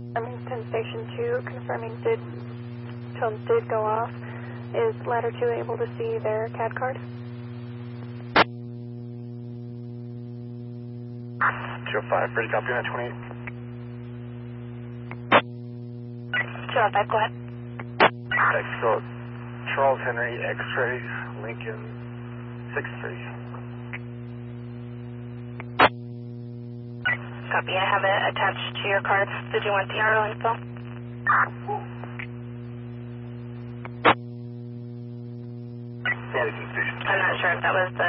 Arlington Station 2, confirming tones did go off. Is ladder 2 able to see their CAD card? 205, ready, copy on 28. 205, go ahead. Thanks, so Charles Henry, X-ray, Lincoln, 6-3. Copy, I have it attached to your card. Did you want the RO info? Arlington Station 2. I'm not sure if that was the